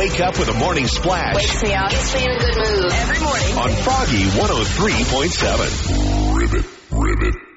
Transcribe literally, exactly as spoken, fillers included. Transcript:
Wake up with a morning splash. Wakes me up. Gets me in a good mood. Every morning. On Froggy one oh three point seven. Ribbit, ribbit.